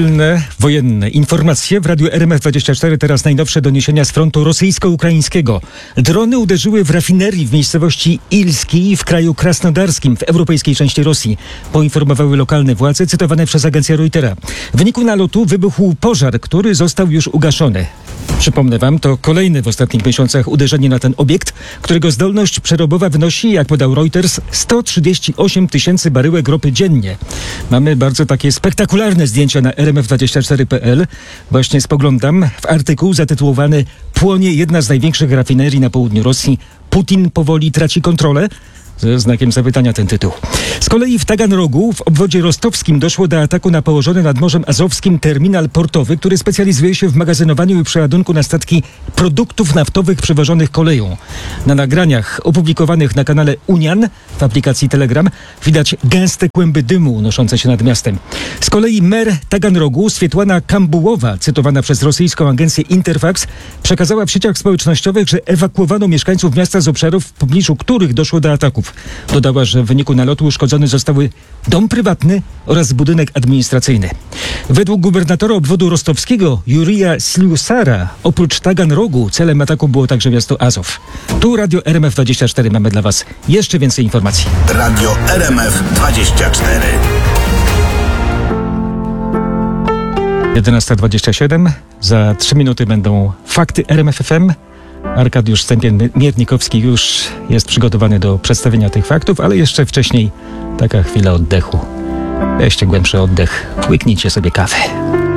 Pilne, wojenne informacje w radiu RMF24. Teraz najnowsze doniesienia z frontu rosyjsko-ukraińskiego. Drony uderzyły w rafinerii w miejscowości Ilski w kraju krasnodarskim w europejskiej części Rosji. Poinformowały lokalne władze, cytowane przez agencję Reutera. W wyniku nalotu wybuchł pożar, który został już ugaszony. Przypomnę wam, to kolejne w ostatnich miesiącach uderzenie na ten obiekt, którego zdolność przerobowa wynosi, jak podał Reuters, 138 tysięcy baryłek ropy dziennie. Mamy bardzo takie spektakularne zdjęcia na rmf24.pl. Właśnie spoglądam w artykuł zatytułowany "Płonie jedna z największych rafinerii na południu Rosji. Putin powoli traci kontrolę?" Ze znakiem zapytania ten tytuł. Z kolei w Taganrogu, w obwodzie rostowskim, doszło do ataku na położony nad Morzem Azowskim terminal portowy, który specjalizuje się w magazynowaniu i przeładunku na statki produktów naftowych przewożonych koleją. Na nagraniach opublikowanych na kanale Unian w aplikacji Telegram widać gęste kłęby dymu unoszące się nad miastem. Z kolei mer Taganrogu, Swietłana Kambułowa, cytowana przez rosyjską agencję Interfax, przekazała w sieciach społecznościowych, że ewakuowano mieszkańców miasta z obszarów, w pobliżu których doszło do ataków. Dodała, że w wyniku nalotu uszkodzone zostały dom prywatny oraz budynek administracyjny. Według gubernatora obwodu rostowskiego Jurija Sliusara oprócz Taganrogu celem ataku było także miasto Azow. Tu Radio RMF24, mamy dla was jeszcze więcej informacji. Radio RMF24. 11:27. Za 3 minuty będą fakty RMF FM. Arkadiusz Stępień-Miernikowski już jest przygotowany do przedstawienia tych faktów, ale jeszcze wcześniej taka chwila oddechu. Weźcie głębszy oddech, łyknijcie sobie kawę.